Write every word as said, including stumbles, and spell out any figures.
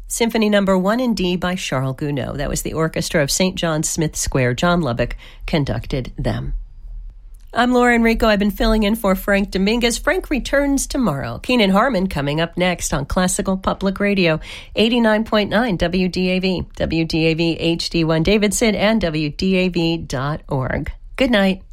Symphony Number One in D by Charles Gounod. That was the orchestra of Saint John Smith Square. John Lubbock conducted them. I'm Laura Enrico. I've been filling in for Frank Dominguez. Frank returns tomorrow. Keenan Harmon coming up next on Classical Public Radio, eighty-nine point nine W D A V, W D A V H D one Davidson, and W D A V dot org. Good night.